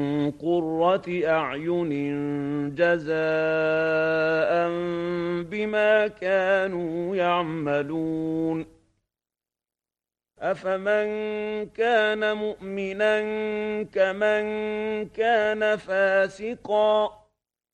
قُرَّةِ أَعْيُنٍ جَزَاءً بِمَا كَانُوا يَعْمَلُونَ أَفَمَن كَانَ مُؤْمِنًا كَمَن كَانَ فَاسِقًا